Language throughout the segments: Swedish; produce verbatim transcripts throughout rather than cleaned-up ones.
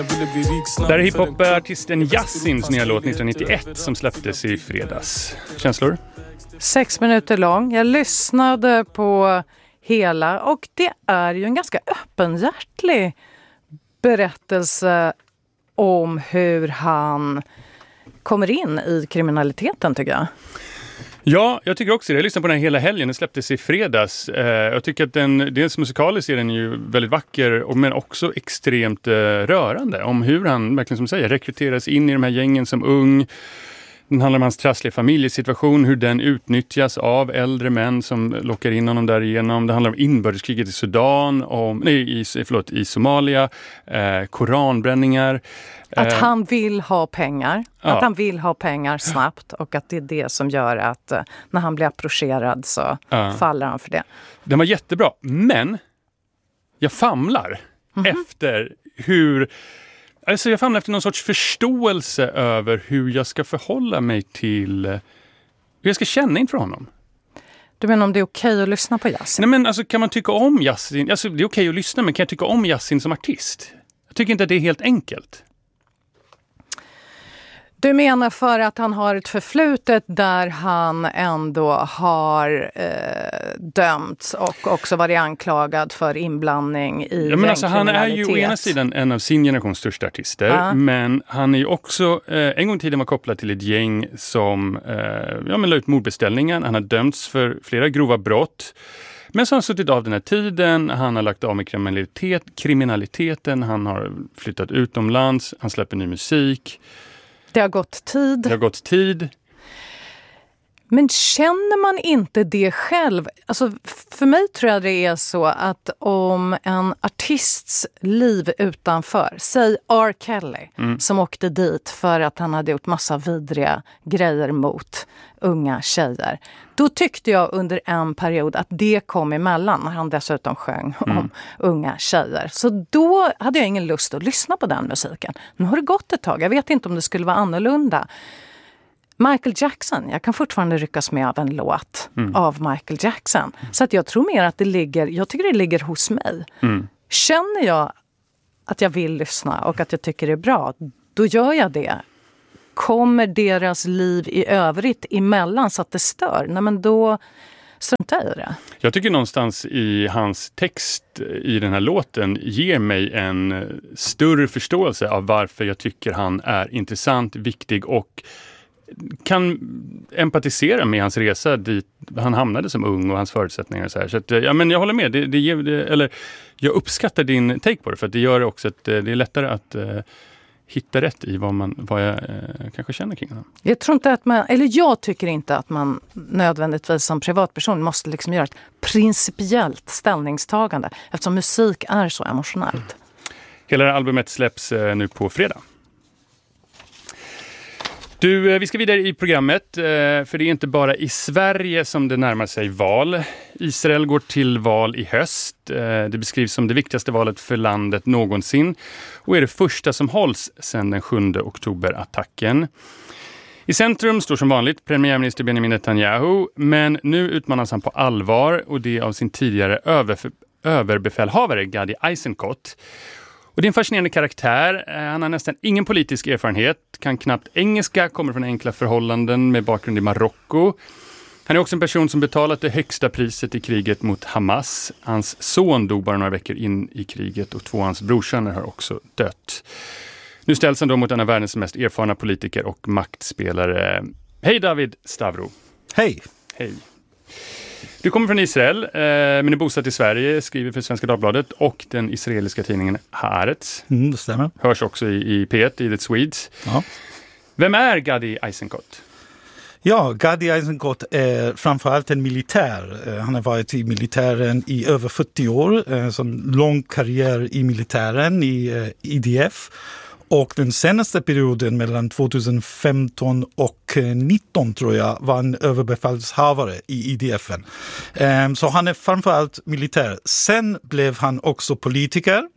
Där är hiphop-artisten Yassins nya låt nittonhundranittioett som släpptes i fredags. Känslor? Sex minuter lång. Jag lyssnade på hela och det är ju en ganska öppenhjärtig berättelse om hur han kommer in i kriminaliteten, tycker jag. Ja, jag tycker också det. Jag lyssnade på den här hela helgen. Den släpptes i fredags. Eh, jag tycker att den, dels musikaliskt är den ju väldigt vacker men också extremt eh, rörande om hur han, verkligen som säger, rekryteras in i de här gängen som ung. Den handlar om hans trassliga familjesituation, hur den utnyttjas av äldre män som lockar in honom därigenom. Det handlar om inbördeskriget i Sudan, om, nej, i, förlåt, i Somalia, eh, koranbränningar. Att han vill ha pengar, ja. att han vill ha pengar snabbt och att det är det som gör att eh, när han blir approcherad så ja. faller han för det. Den var jättebra, men jag famlar mm-hmm. efter hur... Alltså jag famlar efter någon sorts förståelse över hur jag ska förhålla mig till... Hur jag ska känna inför honom. Du menar om det är okej att lyssna på Yasin? Nej men alltså kan man tycka om Yasin? Alltså det är okej att lyssna, men kan jag tycka om Yasin som artist? Jag tycker inte att det är helt enkelt. Du menar för att han har ett förflutet där han ändå har eh, dömts och också varit anklagad för inblandning i ja, men alltså, han är ju å ena sidan en av sin generations största artister, ja. men han är ju också eh, en gång i tiden var kopplad till ett gäng som eh, ja, men la ut mordbeställningar. Han har dömts för flera grova brott. Men så har han suttit av den här tiden, han har lagt av med kriminalitet, kriminaliteten, han har flyttat utomlands, han släpper ny musik. Det har gått tid. Det har gått tid. Men känner man inte det själv? Alltså för mig tror jag det är så att om en artists liv utanför, säg R. Kelly mm. som åkte dit för att han hade gjort massa vidriga grejer mot unga tjejer. Då tyckte jag under en period att det kom emellan när han dessutom sjöng mm. om unga tjejer. Så då hade jag ingen lust att lyssna på den musiken. Nu har det gått ett tag. Jag vet inte om det skulle vara annorlunda. Michael Jackson, jag kan fortfarande ryckas med av en låt mm. av Michael Jackson. Mm. Så att jag tror mer att det ligger, jag tycker det ligger hos mig. Mm. Känner jag att jag vill lyssna och att jag tycker det är bra, då gör jag det. Kommer deras liv i övrigt emellan så att det stör? Nej, men då struntar jag i det. Jag tycker någonstans i hans text i den här låten ger mig en större förståelse av varför jag tycker han är intressant, viktig och kan empatisera med hans resa dit han hamnade som ung och hans förutsättningar och så här. Så att, ja, men jag håller med. Det, det ger, det, eller, jag uppskattar din take på det för att det gör också att det är lättare att uh, hitta rätt i vad, man, vad jag uh, kanske känner kring honom. Jag tror inte att man, eller jag tycker inte att man nödvändigtvis som privatperson måste liksom göra ett principiellt ställningstagande eftersom musik är så emotionellt. Mm. Hela det albumet släpps uh, nu på fredag. Du, vi ska vidare i programmet, för det är inte bara i Sverige som det närmar sig val. Israel går till val i höst. Det beskrivs som det viktigaste valet för landet någonsin och är det första som hålls sedan den sjunde oktober-attacken. I centrum står som vanligt premiärminister Benjamin Netanyahu, men nu utmanas han på allvar och det av sin tidigare över, överbefälhavare Gadi Eisenkot. Och det är en fascinerande karaktär. Han har nästan ingen politisk erfarenhet, kan knappt engelska, kommer från enkla förhållanden med bakgrund i Marocko. Han är också en person som betalat det högsta priset i kriget mot Hamas. Hans son dog bara några veckor in i kriget och två av hans brorsöner har också dött. Nu ställs han då mot en av världens mest erfarna politiker och maktspelare. Hej David Stavro. Hej. Hej. Du kommer från Israel, eh, men är bosatt i Sverige, skriver för Svenska Dagbladet och den israeliska tidningen Haaretz. Mm, det stämmer. Hörs också i, i P ett, i The Swedes. Ja. Vem är Gadi Eisenkot? Ja, Gadi Eisenkot är framförallt en militär. Han har varit i militären i över fyrtio år. Så en lång karriär i militären, i I D F. Och den senaste perioden mellan tjugohundrafemton och nitton tror jag var en överbefälhavare i I D F. Så han är framförallt militär. Sen blev han också politiker.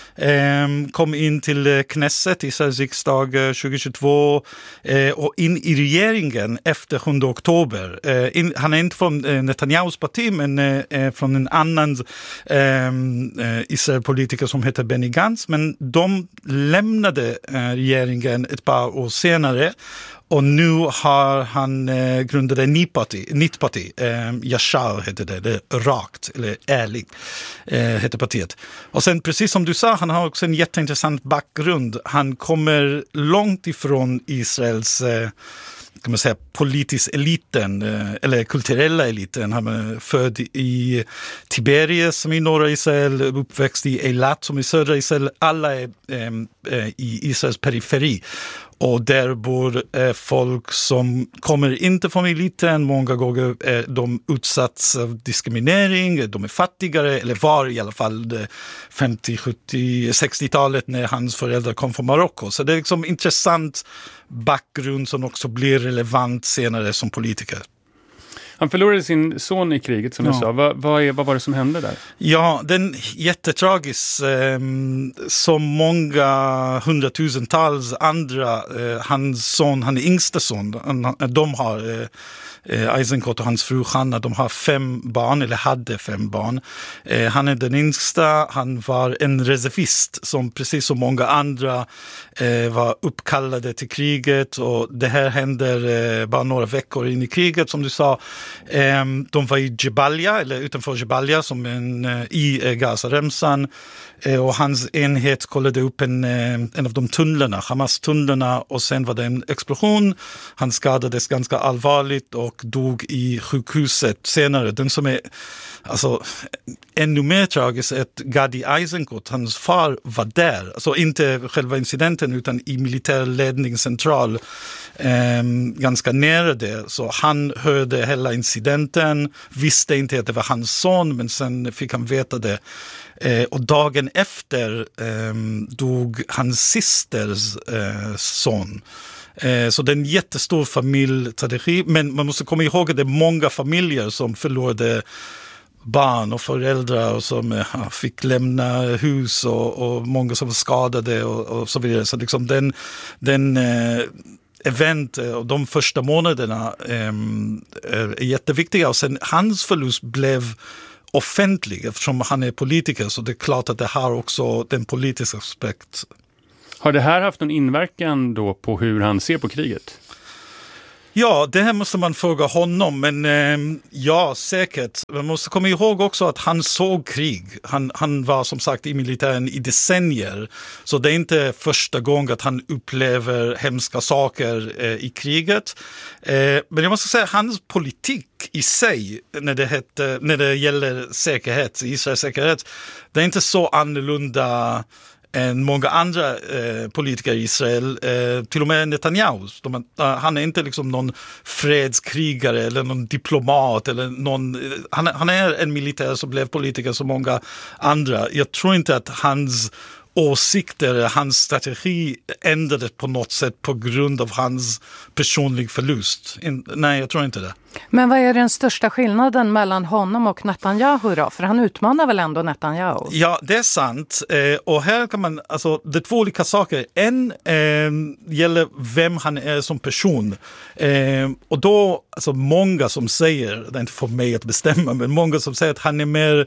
eh, kom in till Knesset, Israels riksdag tjugohundratjugotvå eh, och in i regeringen efter sjunde oktober. Eh, in, han är inte från eh, Netanyahus parti men eh, från en annan eh, Israel-politiker som heter Benny Gantz, men de lämnade eh, regeringen ett par år senare. Och nu har han eh, grundat ett nytt parti, nytt parti eh, Yashar heter det, det är rakt eller ärlig eh, heter partiet. Och sen precis som du sa, han har också en jätteintressant bakgrund. Han kommer långt ifrån Israels eh, kan man säga politisk eliten eller kulturella eliten. Han är född i Tiberias som i norra Israel, uppväxt i Eilat som i södra Israel. Alla är eh, i Israels periferi. Och där bor eh, folk som kommer inte från eliten. Många gånger är de utsatts av diskriminering. De är fattigare, eller var i alla fall femtio, sjuttio, sextiotalet när hans föräldrar kom från Marocko. Så det är liksom intressant bakgrund som också blir relevant senare som politiker. Han förlorade sin son i kriget som ja. jag sa. Vad, vad, är, vad var det som hände där? Ja, den jättetragisk. Eh, som många hundratusentals andra. Eh, hans son, han är yngsta son. De har... Eh, Eisenkot och hans fru Hanna, de har fem barn, eller hade fem barn. Eh, han är den yngsta, han var en reservist som precis som många andra eh, var uppkallade till kriget, och det här händer eh, bara några veckor in i kriget som du sa. Eh, de var i Jebalia, eller utanför Jebalia som en, eh, i eh, Gazaremsan. Och hans enhet kollade upp en, en av de tunnlarna, Hamas-tunnlarna, och sen var det en explosion. Han skadades ganska allvarligt och dog i sjukhuset senare. Den som är alltså, ännu mer tragisk är att Gadi Eisenkot, hans far, var där. Alltså inte själva incidenten utan i militärledningscentral eh, ganska nära det. Så han hörde hela incidenten, visste inte att det var hans son, men sen fick han veta det. Eh, och dagen efter eh, dog hans systers eh, son. Eh, så det är en jättestor familjetragedi, men man måste komma ihåg att det är många familjer som förlorade barn och föräldrar och som eh, fick lämna hus, och, och många som var skadade och, och så vidare. Så liksom den, den eh, event och de första månaderna eh, är jätteviktiga, och sen hans förlust blev offentlig eftersom han är politiker, så det är klart att det har också den politiska aspekt. Har det här haft någon inverkan då på hur han ser på kriget? Ja, det här måste man fråga honom, men eh, ja, säkert. Man måste komma ihåg också att han såg krig. Han, han var som sagt i militären i decennier, så det är inte första gången att han upplever hemska saker eh, i kriget. Eh, men jag måste säga att hans politik i sig, när det, heter, när det gäller säkerhet, Israels säkerhet, det är inte så annorlunda än många andra eh, politiker i Israel, eh, till och med Netanyahu. De, uh, han är inte liksom någon fredskrigare eller någon diplomat eller någon, uh, han, han är en militär som blev politiker som många andra. Jag tror inte att hans åsikter, hans strategi ändrades på något sätt på grund av hans personlig förlust. In, nej, jag tror inte det. Men vad är den största skillnaden mellan honom och Netanyahu då? För han utmanar väl ändå Netanyahu? Ja, det är sant. Eh, och här kan man, alltså det är två olika saker. En eh, gäller vem han är som person. Eh, och då, alltså många som säger, det är inte för mig att bestämma, men många som säger att han är mer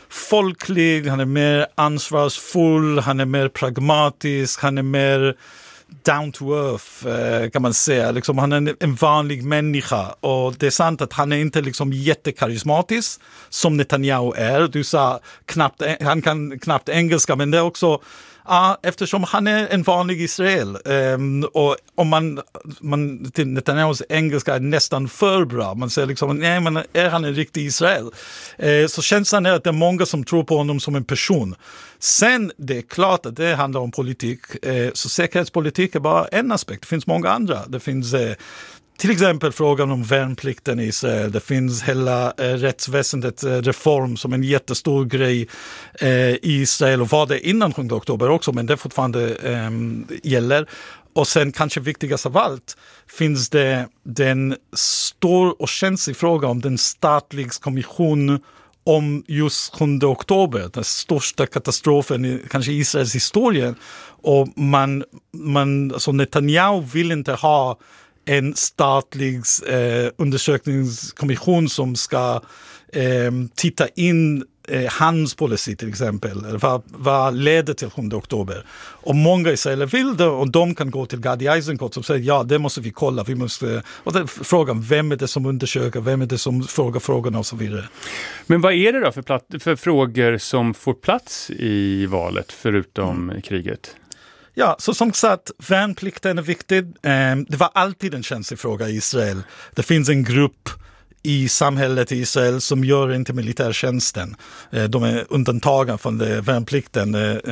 folklig, han är mer ansvarsfull, han är mer pragmatisk, han är mer down to earth kan man säga. Liksom, han är en vanlig människa, och det är sant att han är inte liksom jättekarismatisk som Netanyahu är. Du sa knappt, han kan knappt engelska, men det är också ja, eftersom han är en vanlig Israel, um, och om man, man till Netanyahus engelska är nästan för bra, man säger liksom, nej men är han en riktig Israel? Uh, så känslan är att det är många som tror på honom som en person. Sen det är klart att det handlar om politik, uh, så säkerhetspolitik är bara en aspekt, det finns många andra. Det finns uh, till exempel frågan om värnplikten i Israel. Det finns hela eh, rättsväsendet eh, reform som en jättestor grej eh, i Israel, och var det innan sjunde oktober också, men det fortfarande eh, gäller. Och sen kanske viktigast av allt finns det den stor och känslig fråga om den statliga kommission om just sjunde oktober, den största katastrofen i kanske Israels historia. Och man, man, alltså Netanyahu vill inte ha en statlig eh, undersökningskommission som ska eh, titta in eh, hans policy till exempel. Vad, vad leder till sjunde oktober? Och många israeler vill det och de kan gå till Gadi Eisenkot som säger ja, det måste vi kolla. Vi måste, och det är frågan, vem är det som undersöker? Vem är det som frågar frågorna och så vidare. Men vad är det då för, platt, för frågor som får plats i valet förutom mm. kriget? Ja, så som sagt, värnplikten är viktig. Det var alltid en känslig fråga i Israel. Det finns en grupp i samhället i Israel som gör inte militärtjänsten. De är undantagna från det värnplikten,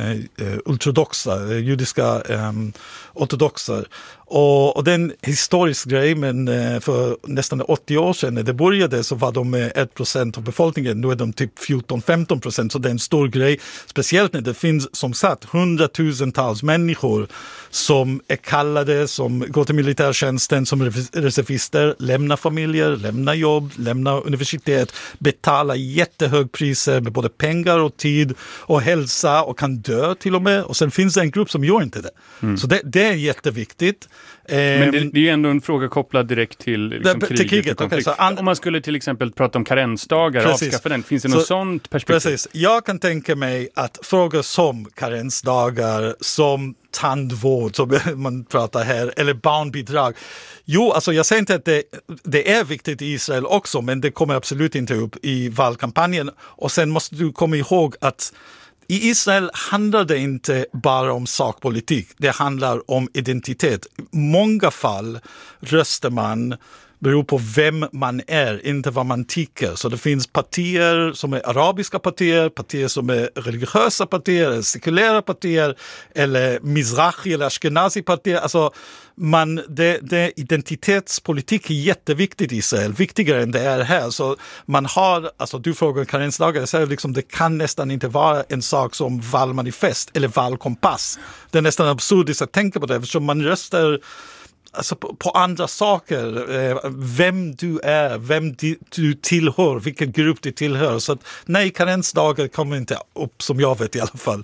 ultradoxa, judiska um, ortodoxer. Och, och det är en historisk grej, men för nästan åttio år sedan när det började så var de ett procent av befolkningen. Nu är de typ fjorton till femton procent, så det är en stor grej. Speciellt när det finns som sagt hundratusentals människor som är kallade, som går till militärtjänsten som reservister, lämnar familjer, lämnar jobb, lämnar universitet, betalar jättehög priser med både pengar och tid och hälsa och kan dö till och med. Och sen finns det en grupp som gör inte det. Mm. Så det, det är jätteviktigt. Men det, det är ju ändå en fråga kopplad direkt till, liksom, det, kriget. Till kriget okay, så an... Om man skulle till exempel prata om karensdagar och avskaffa den, finns det något så, sånt perspektiv? Precis. Jag kan tänka mig att frågor som karensdagar, som tandvård som man pratar här, eller barnbidrag. Jo, alltså jag säger inte att det, det är viktigt i Israel också, men det kommer absolut inte upp i valkampanjen. Och sen måste du komma ihåg att i Israel handlar det inte bara om sakpolitik, det handlar om identitet. I många fall röstar man beror på vem man är, inte vad man tycker. Så det finns partier som är arabiska partier, partier som är religiösa partier, eller sekulära partier, eller mizrahi eller ashkenazi partier. Alltså man, det, det, identitetspolitik är jätteviktigt i Israel, viktigare än det är här. Så man har, alltså du frågar karensdagar, jag säger liksom, det kan nästan inte vara en sak som valmanifest eller valkompass. Det är nästan absurdiskt att tänka på det, eftersom man röstar alltså på, på andra saker, eh, vem du är, vem di, du tillhör, vilken grupp du tillhör. Så att, nej, karensdagar kommer inte upp som jag vet i alla fall.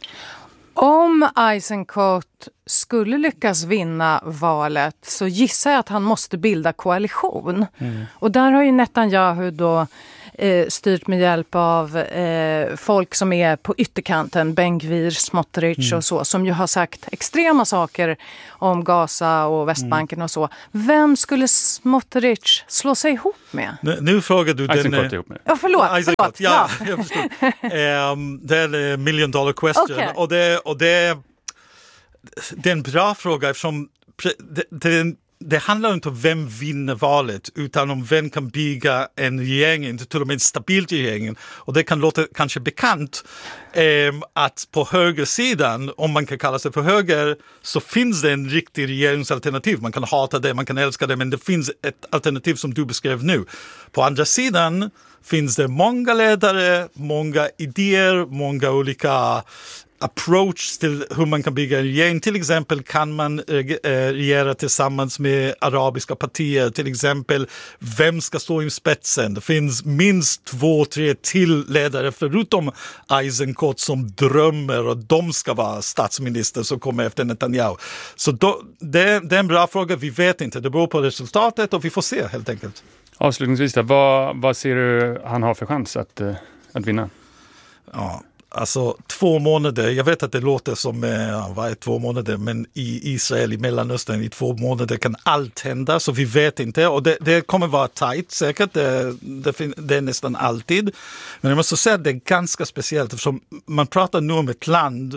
Om Eisenkot skulle lyckas vinna valet så gissar jag att han måste bilda koalition. Mm. Och där har ju Netanyahu då eh, styrt med hjälp av eh, folk som är på ytterkanten, Ben-Gvir, Smotrich mm. och så, som ju har sagt extrema saker om Gaza och Västbanken mm. och så. Vem skulle Smotrich slå sig ihop med? Nu, nu frågar du Eisenkot den... ihop med. Ja, förlåt. Eisenkot, förlåt. ja, ja. Jag förstår. um, det är en million dollar question. Okay. Och, det, och det, det är en bra fråga eftersom det, det, det handlar inte om vem vinner valet utan om vem kan bygga en regering, inte till och med en stabil regering. Och det kan låta kanske bekant eh, att på högersidan, om man kan kalla sig för höger, så finns det en riktig regeringsalternativ. Man kan hata det, man kan älska det, men det finns ett alternativ som du beskrev nu. På andra sidan finns det många ledare, många idéer, många olika approach till hur man kan bygga en regering. Till exempel kan man äh, regera tillsammans med arabiska partier. Till exempel, vem ska stå i spetsen? Det finns minst två, tre till ledare förutom Eisenkot som drömmer och de ska vara statsminister som kommer efter Netanyahu. Så då, det, det är en bra fråga. Vi vet inte. Det beror på resultatet och vi får se helt enkelt. Avslutningsvis, då, vad, vad ser du han har för chans att, att vinna? Ja, alltså två månader, jag vet att det låter som ja, vad är två månader, men i Israel, i Mellanöstern, i två månader kan allt hända, så vi vet inte. Och det, det kommer vara tajt säkert, det, det, det är nästan alltid. Men jag måste säga att det är ganska speciellt, eftersom man pratar nu om ett land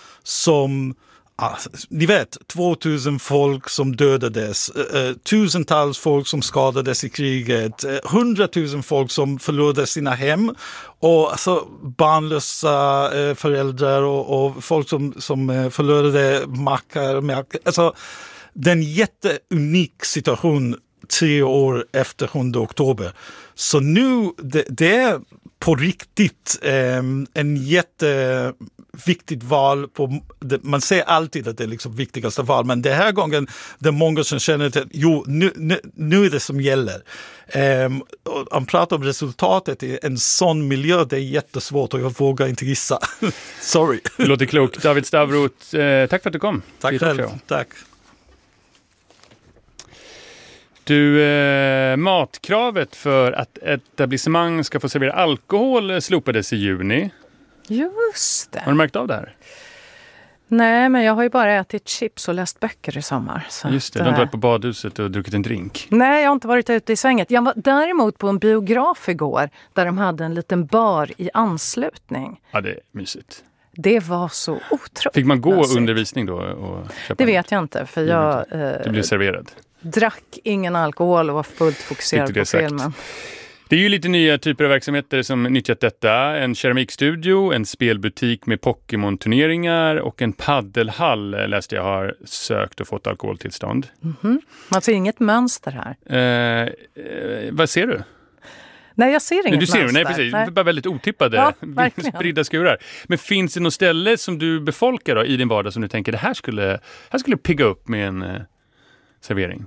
som Ah, ni vet, tvåtusen folk som dödades, eh, tusentals folk som skadades i kriget, eh, hundratusen folk som förlorade sina hem och alltså, barnlösa eh, föräldrar och, och folk som, som eh, förlorade mackar. Alltså, det är en jätteunik situation tre år efter sjunde oktober. Så nu, det, det är på riktigt eh, en jätte viktigt val. På, det, man säger alltid att det är liksom viktigaste val, men den här gången det är många som känner att jo, nu, nu, nu är det som gäller. Um, och han pratar om resultatet i en sån miljö, det är jättesvårt och jag vågar inte gissa. Sorry. Det låter klokt. David Stavroth, eh, tack för att du kom. Tack själv. Tack. Du, eh, matkravet för att etablissemang ska få servera alkohol slopades i juni. Just det. Har du märkt av det här? Nej, men jag har ju bara ätit chips och läst böcker i sommar. Så just det, du har inte varit på badhuset och druckit en drink. Nej, jag har inte varit ute i svänget. Jag var däremot på en biograf igår där de hade en liten bar i anslutning. Ja, det är mysigt. Det var så otroligt. Fick man gå mysigt. Undervisning då? Och köpa det vet jag inte, för jag eh, du blev serverad. Drack ingen alkohol och var fullt fokuserad på sagt. filmen. Det är ju lite nya typer av verksamheter som nyttjat detta. En keramikstudio, en spelbutik med Pokémon-turneringar och en paddelhall läste jag har sökt och fått alkoholtillstånd. Mm-hmm. Man ser inget mönster här. Eh, eh, vad ser du? Nej, jag ser inget Nej, du ser, mönster. Nej, precis. Nej. Det är bara väldigt otippade, ja, spridda skurar. Men finns det något ställe som du befolkar då, i din vardag som du tänker det här skulle, här skulle pigga upp med en eh, servering?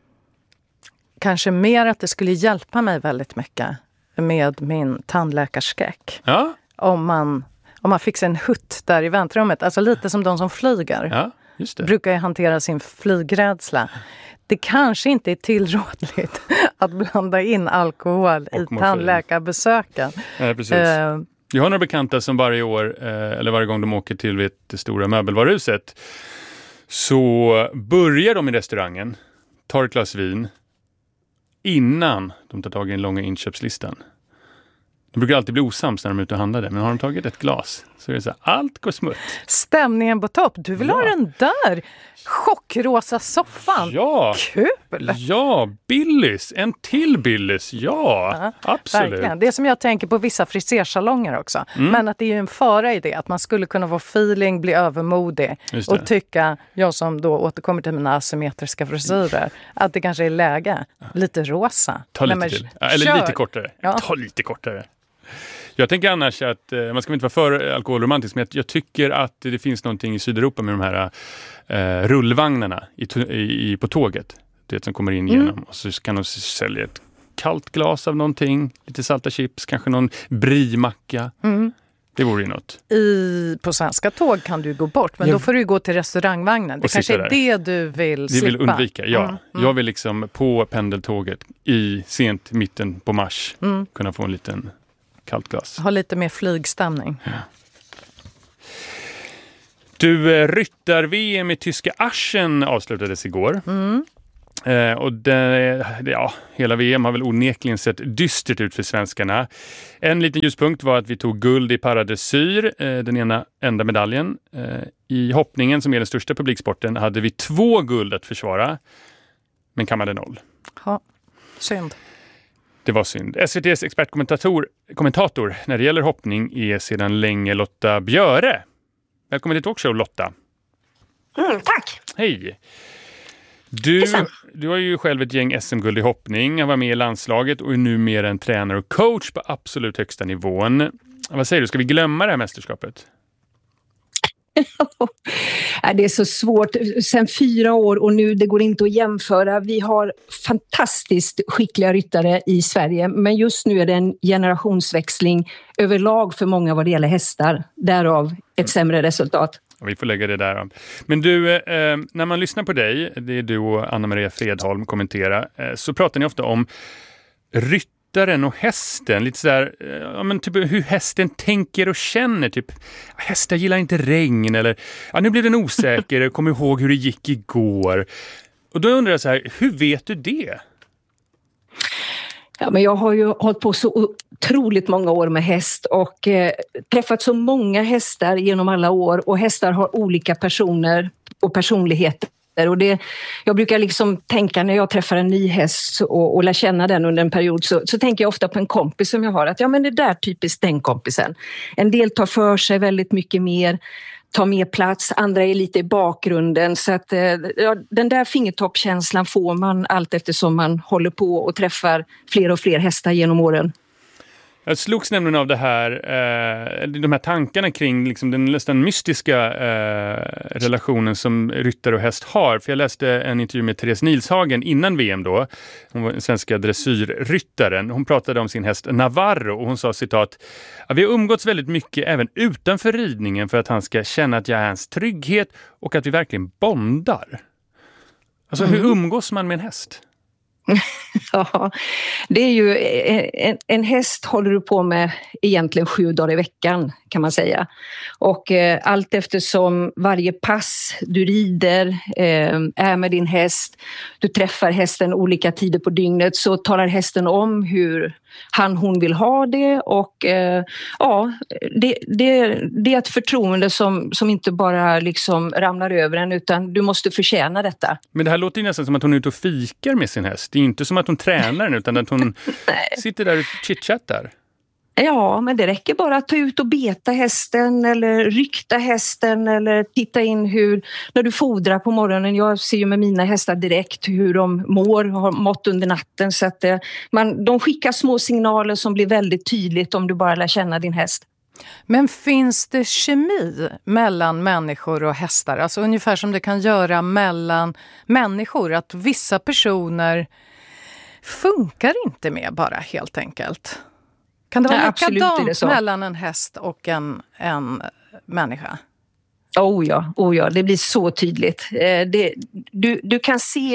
Kanske mer att det skulle hjälpa mig väldigt mycket med min tandläkarskräck. Ja. Om man, om man fick en hutt där i väntrummet. Alltså lite som de som flyger. Ja, just det. Brukar ju hantera sin flygrädsla. Det kanske inte är tillrådligt att blanda in alkohol och i morfin. Tandläkarbesöken. Ja, precis. Uh, Jag har några bekanta som varje år, eh, eller varje gång de åker till det stora möbelvaruhuset, så börjar de i restaurangen, tar ett glas vin, innan de tar tag i en långa inköpslistan. De brukar alltid bli osams när de är ute och handlar det. Men har de tagit ett glas så är det så här, allt går smutt. Stämningen på topp. Du vill ja. ha den där chockrosa soffan. Ja. Kul! Ja, Billys. En till Billys. Ja, ja, absolut. Verkligen. Det är som jag tänker på vissa frisersalonger också. Mm. Men att det är ju en fara i det. Att man skulle kunna få feeling, bli övermodig. Och tycka, jag som då återkommer till mina asymmetriska frisyrer, att det kanske är läge. Lite rosa. Ta lite men, till. Eller kör. lite kortare. Ja. Ta lite kortare. Jag tänker annars att, eh, man ska inte vara för alkoholromantisk, men jag tycker att det finns någonting i Sydeuropa med de här eh, rullvagnarna i, i, på tåget. Det som kommer in genom. Mm. Och så kan de sälja ett kallt glas av någonting, lite salta chips, kanske någon brimacka. Mm. Det vore ju något. I, på svenska tåg kan du gå bort, men jag, då får du gå till restaurangvagnen. Det kanske är där. Det du vill det slippa. vill undvika, ja. Mm. Mm. Jag vill liksom på pendeltåget i sent mitten på mars mm. kunna få en liten kallt glas. Ha lite mer flygstämning. Ja. Du, ryttar-V M i tyska Aschen avslutades igår. Mm. Eh, och det, ja, hela V M har väl onekligen sett dystert ut för svenskarna. En liten ljuspunkt var att vi tog guld i paradressyr, eh, den ena enda medaljen. Eh, I hoppningen, som är den största publiksporten, hade vi två guld att försvara, men kammade noll. Ja, synd. Det var synd. S V T:s expertkommentator kommentator när det gäller hoppning är sedan länge Lotta Björe. Välkommen till Talkshow, Lotta. Mm, tack. Hej. Du, du har ju själv ett gäng S M-guld i hoppning, var med i landslaget och är numera en tränare och coach på absolut högsta nivån. Vad säger du, ska vi glömma det här mästerskapet? Det är så svårt. Sen fyra år och nu, det går inte att jämföra. Vi har fantastiskt skickliga ryttare i Sverige, men just nu är det en generationsväxling överlag för många vad det gäller hästar. Därav ett sämre resultat. Vi får lägga det där. Men du, eh, när man lyssnar på dig, det är du och Anna-Maria Fredholm kommentera, eh, så pratar ni ofta om ryttaren och hästen. Lite sådär, eh, ja, men typ hur hästen tänker och känner. Typ, hästar gillar inte regn, eller ja, nu blev den osäker, kom ihåg hur det gick igår. Och då undrar jag så här, hur vet du det? Ja, men jag har ju hållit på så otroligt många år med häst och eh, träffat så många hästar genom alla år, och hästar har olika personer och personligheter. Och det, jag brukar liksom tänka när jag träffar en ny häst och, och lär känna den under en period, så, så tänker jag ofta på en kompis som jag har, att ja, men det där typiskt den kompisen. En del tar för sig väldigt mycket mer, tar mer plats, andra är lite i bakgrunden, så att ja, den där fingertoppkänslan får man allt eftersom man håller på och träffar fler och fler hästar genom åren. Jag slogs nämligen av det här, eh, de här tankarna kring liksom den nästan mystiska eh, relationen som ryttare och häst har. För jag läste en intervju med Therese Nilshagen innan V M då. Hon var den svenska dressyrryttaren. Hon pratade om sin häst Navarro och hon sa citat: vi har umgåtts väldigt mycket även utanför ridningen för att han ska känna att jag är hans trygghet och att vi verkligen bondar. Alltså mm. hur umgås man med en häst? Ja, det är ju en, en häst håller du på med egentligen sju dagar i veckan kan man säga. Och eh, allt eftersom varje pass du rider eh, är med din häst, du träffar hästen olika tider på dygnet, så talar hästen om hur han hon vill ha det och eh, ja, det, det, det är ett förtroende som, som inte bara liksom ramlar över en, utan du måste förtjäna detta. Men det här låter ju nästan som att hon är ute och fikar med sin häst. Det är inte som att hon tränar den utan att hon sitter där och chitchattar. Ja, men det räcker bara att ta ut och beta hästen eller rykta hästen eller titta in hur, när du fodrar på morgonen. Jag ser ju med mina hästar direkt hur de mår, har mått under natten. Så att man, de skickar små signaler som blir väldigt tydligt om du bara lär känna din häst. Men finns det kemi mellan människor och hästar? Alltså ungefär som det kan göra mellan människor, att vissa personer funkar inte med bara helt enkelt. Kan det vara Nej, likadant mellan en häst och en, en människa? Oh ja, oh ja, det blir så tydligt. Eh, det, du, du kan se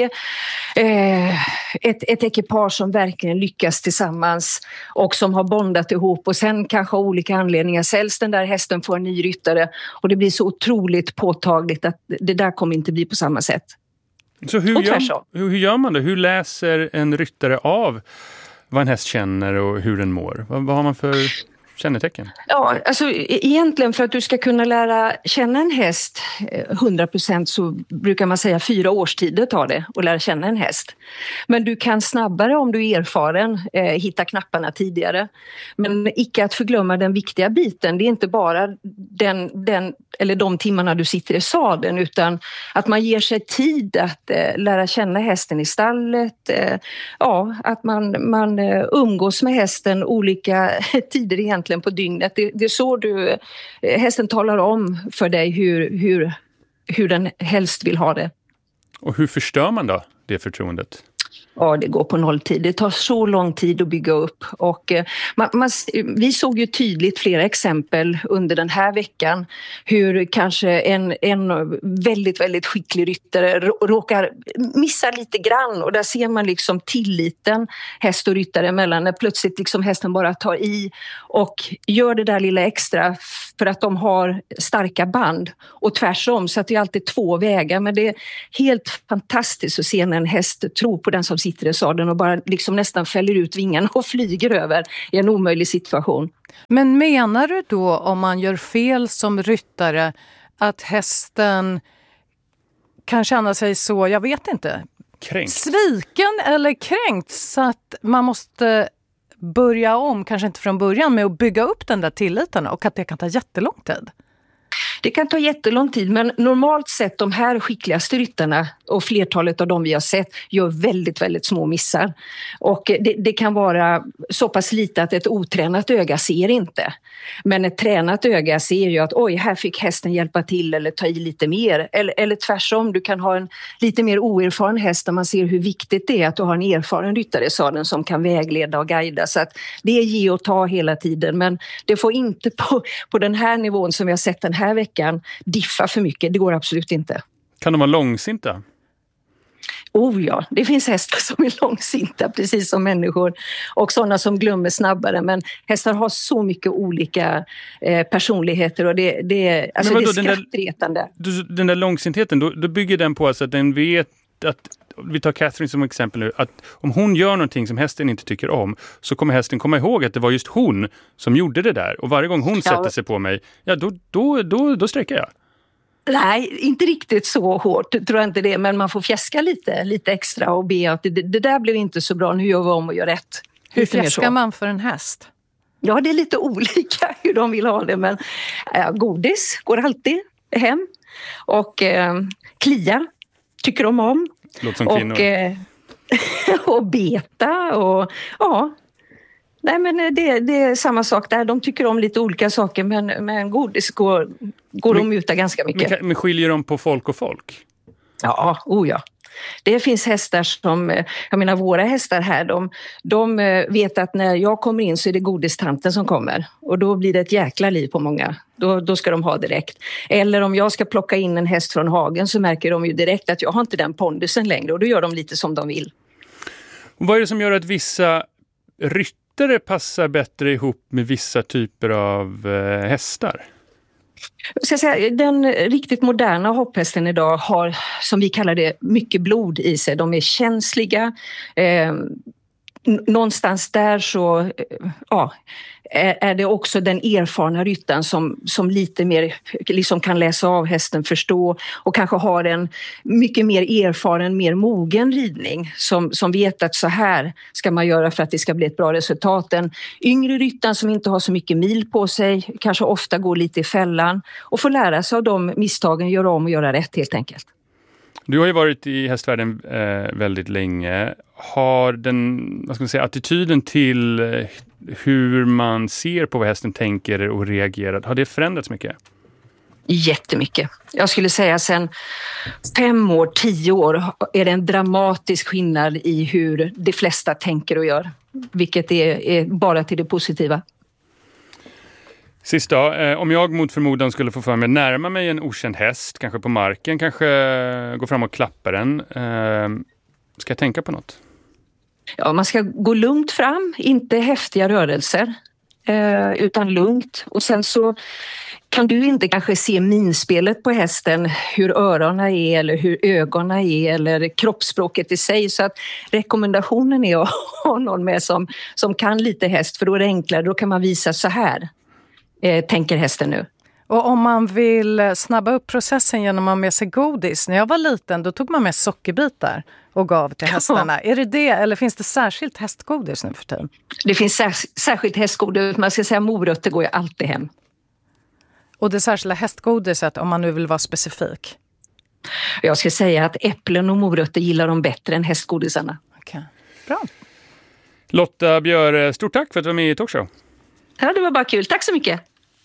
eh, ett, ett ekipage som verkligen lyckas tillsammans och som har bondat ihop och sen kanske av olika anledningar säljs den där hästen får en ny ryttare och det blir så otroligt påtagligt att det där kommer inte bli på samma sätt. Så hur gör, hur, hur gör man det? Hur läser en ryttare av vad en häst känner och hur den mår? Vad, vad har man för kännetecken? Ja, alltså egentligen för att du ska kunna lära känna en häst hundra procent så brukar man säga fyra årstider tar det att lära känna en häst. Men du kan snabbare om du är erfaren eh, hitta knapparna tidigare. Men icke att förglömma den viktiga biten. Det är inte bara den, den eller de timmarna du sitter i sadeln utan att man ger sig tid att eh, lära känna hästen i stallet. Eh, ja, att man, man eh, umgås med hästen olika tider egentligen på dygnet. Det, det är så du, hästen talar om för dig hur, hur, hur den helst vill ha det. Och hur förstör man då det förtroendet? Ja, det går på nolltid. Det tar så lång tid att bygga upp. Och man, man, vi såg ju tydligt flera exempel under den här veckan hur kanske en, en väldigt, väldigt skicklig ryttare råkar missa lite grann. Och där ser man liksom tilliten häst och ryttare emellan när plötsligt liksom hästen bara tar i och gör det där lilla extra för att de har starka band. Och tvärsom, så att det är alltid två vägar. Men det är helt fantastiskt att se när en häst tror på den som sitter i sadeln och bara liksom nästan fäller ut vingarna och flyger över i en omöjlig situation. Men menar du då om man gör fel som ryttare att hästen kan känna sig så, jag vet inte, kränkt. Sviken eller kränkt så att man måste börja om, kanske inte från början, med att bygga upp den där tilliten och att det kan ta jättelång tid? Det kan ta jättelång tid, men normalt sett de här skickligaste ryttarna och flertalet av dem vi har sett gör väldigt, väldigt små missar. Och det, det kan vara så pass lite att ett otränat öga ser inte. Men ett tränat öga ser ju att oj, här fick hästen hjälpa till eller ta i lite mer. Eller, eller tvärsom, du kan ha en lite mer oerfaren häst där man ser hur viktigt det är att du har en erfaren ryttare i sadeln som kan vägleda och guida. Så att det är ge och ta hela tiden, men det får inte på, på den här nivån som vi har sett den här veckan diffa för mycket. Det går absolut inte. Kan de vara långsinta? Oh ja, det finns hästar som är långsinta precis som människor och sådana som glömmer snabbare, men hästar har så mycket olika eh, personligheter och det, det, alltså det är skrattretande. Den där, den där långsintheten, då, då bygger den på alltså att den vet att, vi tar Catherine som exempel nu, att om hon gör någonting som hästen inte tycker om så kommer hästen komma ihåg att det var just hon som gjorde det där och varje gång hon ja. sätter sig på mig, ja då, då, då, då sträcker jag. Nej, inte riktigt så hårt tror jag inte det, men man får fjäska lite, lite extra och be att det, det där blev inte så bra, nu gör vi om och gör rätt. Hur fjäskar man för en häst? Ja, det är lite olika hur de vill ha det, men äh, godis går alltid hem och äh, klia tycker de om. Låter som kvinnor. Och, äh, och beta och ja, nej men det, det är samma sak där. De tycker om lite olika saker, men, men godis går, går men, de uta ganska mycket. Men, men skiljer de på folk och folk? Ja, oh ja. Det finns hästar som, jag menar våra hästar här, de, de vet att när jag kommer in så är det godistanten som kommer. Och då blir det ett jäkla liv på många. Då, då ska de ha direkt. Eller om jag ska plocka in en häst från hagen så märker de ju direkt att jag har inte den pondusen längre. Och då gör de lite som de vill. Och vad är det som gör att vissa ryttare passar bättre ihop med vissa typer av eh, hästar? Jag ska säga, den riktigt moderna hopphästen idag har, som vi kallar det, mycket blod i sig. De är känsliga. Eh, någonstans där så eh, ja, är, är det också den erfarna ryttaren som, som lite mer liksom kan läsa av hästen, förstå och kanske har en mycket mer erfaren, mer mogen ridning som, som vet att så här ska man göra för att det ska bli ett bra resultat. Den yngre ryttaren som inte har så mycket mil på sig kanske ofta går lite i fällan och får lära sig av de misstagen, göra om och göra rätt helt enkelt. Du har ju varit i hästvärlden eh, väldigt länge. Har den, vad ska man säga, attityden till eh, hur man ser på vad hästen tänker och reagerar, har det förändrats mycket? Jättemycket. Jag skulle säga sen fem år, tio år är det en dramatisk skillnad i hur de flesta tänker och gör. Vilket är, är bara till det positiva. Sist då, eh, om jag mot förmodan skulle få för mig närma mig en okänd häst, kanske på marken, kanske gå fram och klappa den. Eh, ska jag tänka på något? Ja, man ska gå lugnt fram, inte häftiga rörelser, eh, utan lugnt. Och sen så kan du inte kanske se minspelet på hästen, hur öronen är eller hur ögonen är eller kroppsspråket i sig. Så att rekommendationen är att ha någon med som, som kan lite häst, för då är det enklare, då kan man visa så här. Eh, tänker hästen nu. Och om man vill snabba upp processen genom att ha med sig godis. När jag var liten då tog man med sockerbitar och gav till hästarna. Ja. Är det det eller finns det särskilt hästgodis nu för tiden? Det finns särs- särskilt hästgodis. Man ska säga morötter går ju alltid hem. Och det särskilda hästgodiset om man nu vill vara specifik? Jag ska säga att äpplen och morötter gillar de bättre än hästgodisarna. Okej, bra. Lotta Björ, stort tack för att du var med i Talkshow. Ja, det var bara kul. Tack så mycket.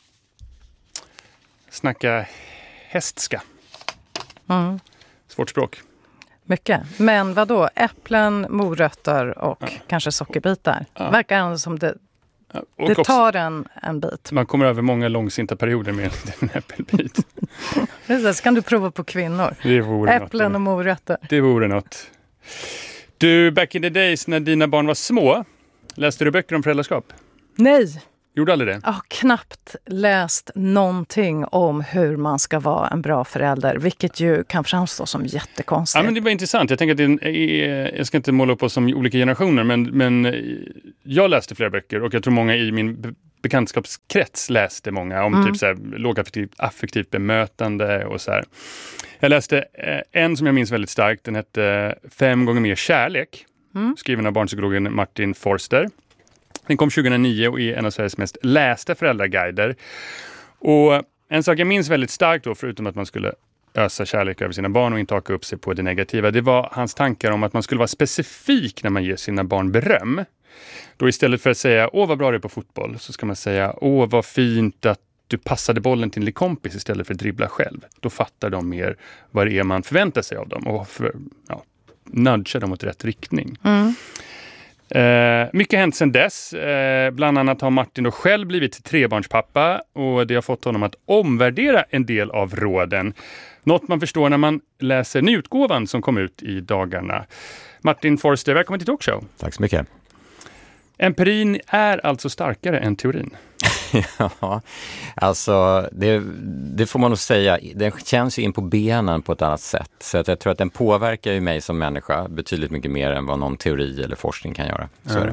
Snacka hästska. Mm. Svårt språk. Mycket. Men vad då? Äpplen, morötter och ja. kanske sockerbitar. Ja. Verkar ändå som det, ja, det tar en, en bit. Man kommer över många långsinta perioder med en äppelbit. Precis, kan du prova på kvinnor. Det vore Äpplen något. och morötter. Det vore något. Du, back in the days när dina barn var små, läste du böcker om föräldraskap? Nej. Gjorde aldrig det? Jag har knappt läst någonting om hur man ska vara en bra förälder. Vilket ju kan framstå som jättekonstigt. Ja, men det var intressant. Jag tänker att det är, jag ska inte måla upp oss som olika generationer. Men, men jag läste flera böcker. Och jag tror många i min bekantskapskrets läste många. Om mm. typ så här, lågaffektivt affektivt bemötande och så här. Jag läste en som jag minns väldigt starkt. Den hette Fem gånger mer kärlek. Mm. Skriven av barnpsykologen Martin Forster. Den kom tjugohundranio och är en av Sveriges mest lästa föräldraguider. Och en sak jag minns väldigt starkt då, förutom att man skulle ösa kärlek över sina barn och inte haka upp sig på det negativa, det var hans tankar om att man skulle vara specifik när man ger sina barn beröm. Då istället för att säga, åh vad bra du är på fotboll, så ska man säga, åh vad fint att du passade bollen till en kompis istället för att dribbla själv. Då fattar de mer vad det är man förväntar sig av dem och för, ja, nudga dem åt rätt riktning. Mm. Eh, mycket hänt sedan dess. Eh, bland annat har Martin då själv blivit trebarnspappa och det har fått honom att omvärdera en del av råden. Något man förstår när man läser nyutgåvan som kom ut i dagarna. Martin Forster, välkommen till Talkshow. Tack så mycket. Empirin är alltså starkare än teorin. Ja, alltså det, det får man nog säga. Den känns ju in på benen på ett annat sätt. Så att jag tror att den påverkar ju mig som människa betydligt mycket mer än vad någon teori eller forskning kan göra. Så ja.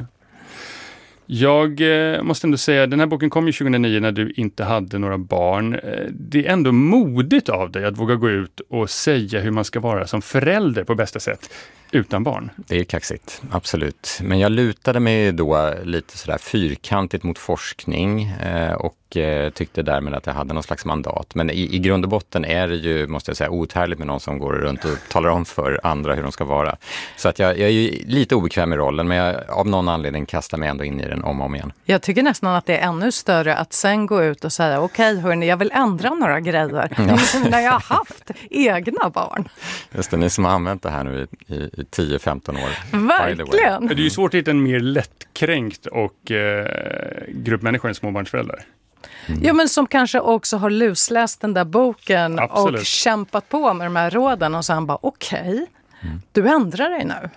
är det. Jag eh, måste ändå säga, den här boken kom ju tjugohundranio när du inte hade några barn. Eh, det är ändå modigt av dig att våga gå ut och säga hur man ska vara som förälder på bästa sätt. utan barn? Det är kaxigt, absolut. Men jag lutade mig då lite sådär fyrkantigt mot forskning eh, och eh, tyckte därmed att jag hade någon slags mandat. Men i, i grund och botten är det ju, måste jag säga, outhärdligt med någon som går runt och talar om för andra hur de ska vara. Så att jag, jag är ju lite obekväm i rollen, men jag av någon anledning kastar mig ändå in i den om och om igen. Jag tycker nästan att det är ännu större att sen gå ut och säga okej okay, hörni, jag vill ändra några grejer ja. när jag har haft egna barn. Just det, ni som har använt det här nu i, i, i tio femton år. Verkligen. Det är ju svårt att hitta en mer lättkränkt och eh, gruppmänniskor än småbarnsföräldrar. Mm. Ja, men som kanske också har lusläst den där boken. Absolut. Och kämpat på med de här råden och sen bara okej, okay, mm. du ändrar dig nu.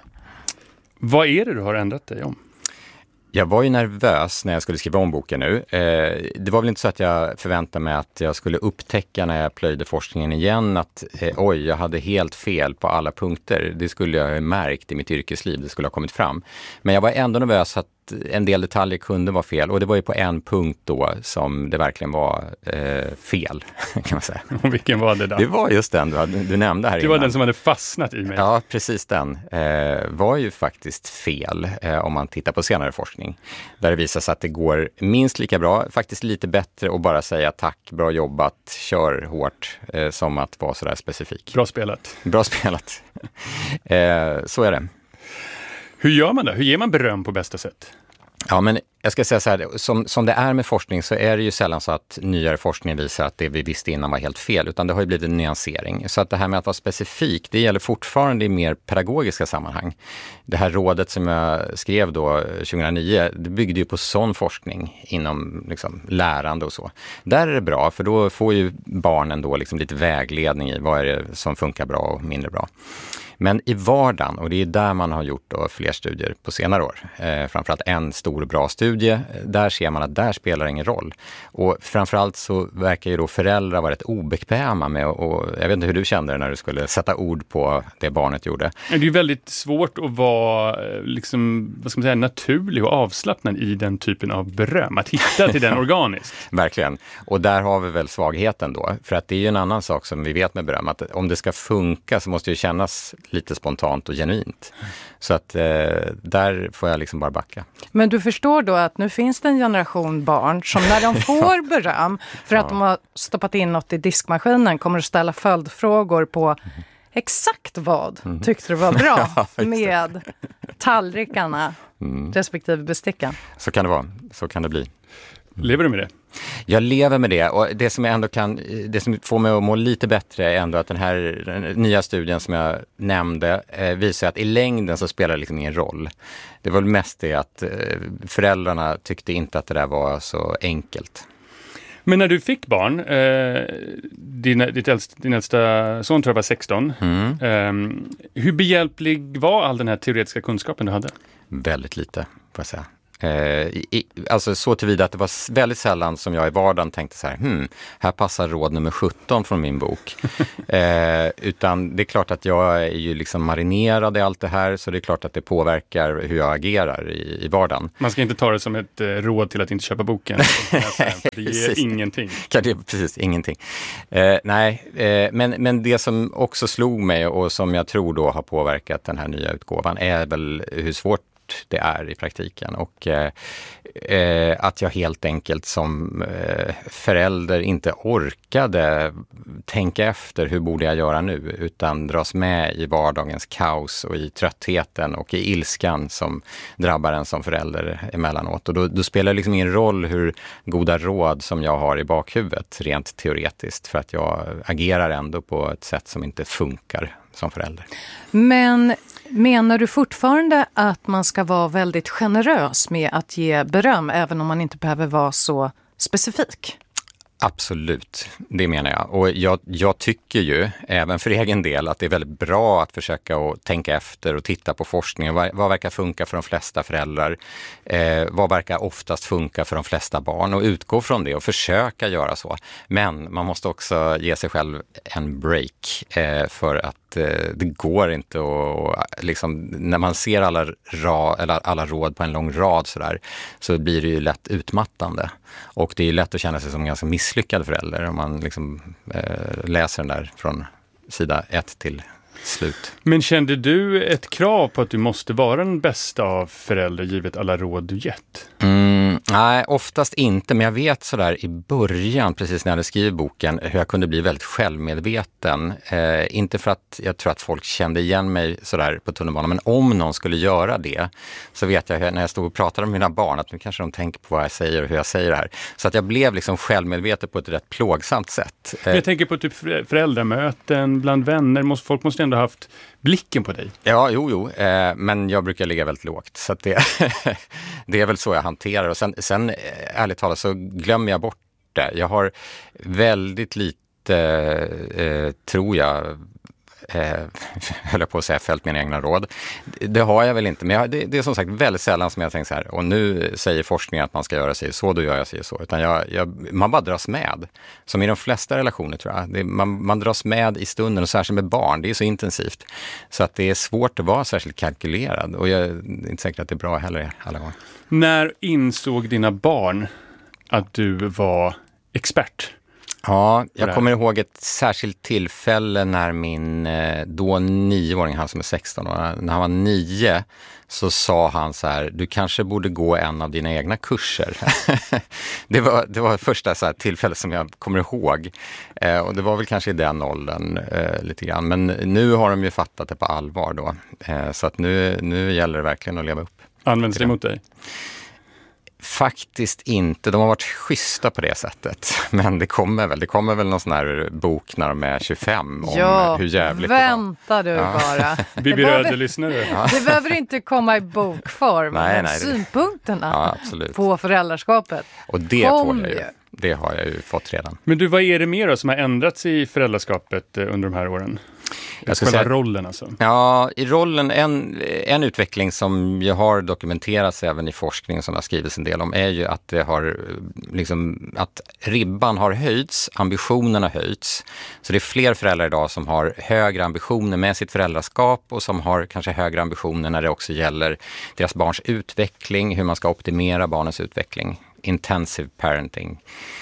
Vad är det du har ändrat dig om? Jag var ju nervös när jag skulle skriva om boken nu. Eh, det var väl inte så att jag förväntade mig att jag skulle upptäcka när jag plöjde forskningen igen att eh, oj, jag hade helt fel på alla punkter. Det skulle jag ha märkt i mitt yrkesliv, det skulle ha kommit fram. Men jag var ändå nervös att en del detaljer kunde vara fel och det var ju på en punkt då som det verkligen var eh, fel, kan man säga. Och vilken var det då? Det var just den du, du nämnde här Det innan. var den som hade fastnat i mig. Ja, precis den. Eh, var ju faktiskt fel eh, om man tittar på senare forskning. Där det visar sig att det går minst lika bra, faktiskt lite bättre att bara säga tack, bra jobbat, kör hårt, eh, som att vara sådär specifik. Bra spelat. Bra spelat. eh, så är det. Hur gör man det? Hur ger man beröm på bästa sätt? Ja, men jag ska säga så här, som, som det är med forskning så är det ju sällan så att nyare forskning visar att det vi visste innan var helt fel, utan det har ju blivit en nyansering. Så att det här med att vara specifik, det gäller fortfarande i mer pedagogiska sammanhang. Det här rådet som jag skrev då tjugohundranio, det byggde ju på sån forskning inom liksom, lärande och så. Där är det bra, för då får ju barnen då liksom lite vägledning i vad är det som funkar bra och mindre bra. Men i vardagen, och det är där man har gjort då fler studier på senare år, eh, framförallt en stor bra studie, där ser man att där spelar ingen roll. Och framförallt så verkar ju då föräldrar vara rätt obekväma med, och jag vet inte hur du kände när du skulle sätta ord på det barnet gjorde. Det är ju väldigt svårt att vara liksom, vad ska man säga, naturlig och avslappnad i den typen av beröm, att hitta till den organiskt. Verkligen, och där har vi väl svagheten då, för att det är ju en annan sak som vi vet med beröm, att om det ska funka så måste det kännas lite spontant och genuint. Så att eh, där får jag liksom bara backa. Men du förstår då att nu finns det en generation barn som när de får beröm för att ja. de har stoppat in något i diskmaskinen kommer att ställa följdfrågor på mm. exakt vad mm. tyckte du var bra ja, med tallrikarna mm. respektive besticken. Så kan det vara, så kan det bli. Lever du med det? Jag lever med det, och det som jag ändå kan, det som får mig att må lite bättre är ändå att den här den nya studien som jag nämnde eh, visar att i längden så spelar det liksom ingen roll. Det var mest det att eh, föräldrarna tyckte inte att det där var så enkelt. Men när du fick barn, eh, din, ditt äldsta, din äldsta son tror jag var sexton, mm. eh, hur behjälplig var all den här teoretiska kunskapen du hade? Väldigt lite, får jag säga. Eh, i, alltså så tillvida att det var väldigt sällan som jag i vardagen tänkte så här, hmm, här passar råd nummer sjutton från min bok. eh, utan det är klart att jag är ju liksom marinerad i allt det här, så det är klart att det påverkar hur jag agerar i, i vardagen. Man ska inte ta det som ett eh, råd till att inte köpa boken. För det ger ingenting. Ja, det är precis ingenting. Eh, nej, eh, men, men det som också slog mig och som jag tror då har påverkat den här nya utgåvan är väl hur svårt det är i praktiken, och eh, eh, att jag helt enkelt som eh, förälder inte orkade tänka efter hur borde jag göra nu, utan dras med i vardagens kaos och i tröttheten och i ilskan som drabbar en som förälder emellanåt. Och då, då spelar det liksom ingen roll hur goda råd som jag har i bakhuvudet rent teoretiskt, för att jag agerar ändå på ett sätt som inte funkar som förälder. Men menar du fortfarande att man ska vara väldigt generös med att ge beröm även om man inte behöver vara så specifik? Absolut, det menar jag. Och jag, jag tycker ju, även för egen del, att det är väldigt bra att försöka att tänka efter och titta på forskningen. Vad, vad verkar funka för de flesta föräldrar? Eh, vad verkar oftast funka för de flesta barn? Och utgå från det och försöka göra så. Men man måste också ge sig själv en break eh, för att eh, det går inte att, liksom, när man ser alla, ra, eller alla råd på en lång rad så där, så blir det ju lätt utmattande. Och det är lätt att känna sig som en ganska misslyckad förälder om man liksom, eh, läser den där från sida ett till Slut. Men kände du ett krav på att du måste vara den bästa av föräldrar givet alla råd du gett? Mm, nej, oftast inte. Men jag vet sådär i början, precis när jag hade skrivit boken, hur jag kunde bli väldigt självmedveten. Eh, inte för att jag tror att folk kände igen mig sådär på tunnelbanan, men om någon skulle göra det så vet jag när jag stod och pratade med mina barn att nu kanske de tänker på vad jag säger och hur jag säger det här. Så att jag blev liksom självmedveten på ett rätt plågsamt sätt. Eh, jag tänker på typ föräldramöten bland vänner. Måste, folk måste ändå ha haft blicken på dig. Ja, jo, jo. Eh, men jag brukar ligga väldigt lågt. Så att det, det är väl så jag hanterar. Och sen, sen eh, ärligt talat så glömmer jag bort det. Jag har väldigt lite, eh, tror jag, eh, höll jag på att säga, följt mina egna råd. Det, det har jag väl inte. Men jag, det, det är som sagt väldigt sällan som jag tänker så här, och nu säger forskningen att man ska göra sig så, då gör jag sig så. Utan jag, jag, man bara dras med. Som i de flesta relationer tror jag. Det, man, man dras med i stunden och särskilt med barn. Det är så intensivt. Så att det är svårt att vara särskilt kalkylerad. Och jag är inte säker att det är bra heller alla gånger. När insåg dina barn att du var expert? Ja, jag kommer ihåg ett särskilt tillfälle när min då nioåring, han som är sexton, och när han var nio så sa han så här, du kanske borde gå en av dina egna kurser. det var det var första så här tillfälle som jag kommer ihåg. Eh, och det var väl kanske i den åldern eh, lite grann. Men nu har de ju fattat det på allvar då. Eh, så att nu, nu gäller det verkligen att leva upp. Används det mot dig? Faktiskt inte. De har varit schyssta på det sättet. Men det kommer väl. Det kommer väl någon sån här bok när de är tjugofem om ja, hur jävligt vänta det var. Du ja. bara. Bibi Röde-lyssnare. Ja. Det behöver inte komma i bokform. Nej, men nej, det... synpunkterna ja, på föräldraskapet. Och det tål jag ju. Det har jag ju fått redan. Men du, vad är det mer då som har ändrats i föräldraskapet under de här åren? Jag ska säga rollen alltså. Ja, i rollen, en, en utveckling som jag har dokumenterats även i forskning som har skrivits en del om är ju att det har liksom, att ribban har höjts, ambitionerna har höjts. Så det är fler föräldrar idag som har högre ambitioner med sitt föräldraskap och som har kanske högre ambitioner när det också gäller deras barns utveckling, hur man ska optimera barnens utveckling. Intensive parenting.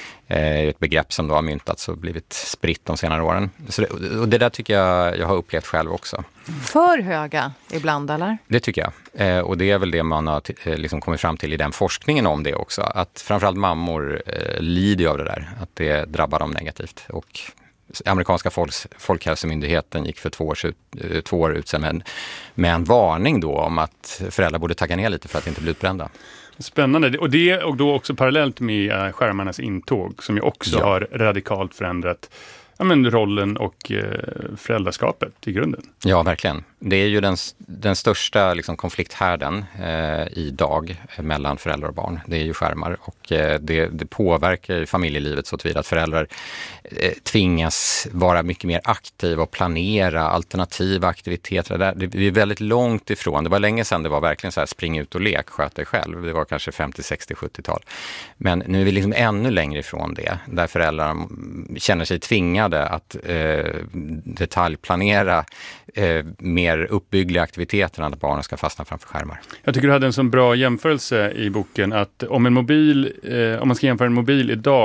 Ett begrepp som då har myntats och blivit spritt de senare åren. Så det, och det där tycker jag jag har upplevt själv också. För höga ibland, eller? Det tycker jag. Eh, och det är väl det man har t- liksom kommit fram till i den forskningen om det också. Att framförallt mammor eh, lider av det där. Att det drabbar dem negativt. Och amerikanska folks, folkhälsomyndigheten gick för två år, två år ut sedan med en, med en varning då om att föräldrar borde tagga ner lite för att inte bli utbrända. Spännande. Och det och då också parallellt med skärmarnas intåg som ju också ja. har radikalt förändrat ja, men rollen och eh, föräldraskapet i grunden. Ja, verkligen. Det är ju den, den största liksom, konflikthärden eh, idag mellan föräldrar och barn. Det är ju skärmar och eh, det, det påverkar familjelivet så tillvida att föräldrar eh, tvingas vara mycket mer aktiva och planera alternativa aktiviteter. Det, det är väldigt långt ifrån. Det var länge sedan det var verkligen så här spring ut och lek, sköt dig själv. Det var kanske femtio, sextio, sjuttiotal. Men nu är vi liksom ännu längre ifrån det. Där föräldrar känner sig tvingade att eh, detaljplanera eh, mer uppbyggliga aktiviteter när barnen ska fastna framför skärmar. Jag tycker du hade en sån bra jämförelse i boken att om en mobil, eh, om man ska jämföra en mobil idag